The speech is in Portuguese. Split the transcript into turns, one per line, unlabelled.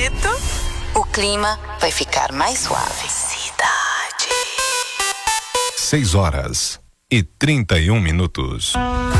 bonito.
O clima vai ficar mais suave.
6 horas e 31 minutos.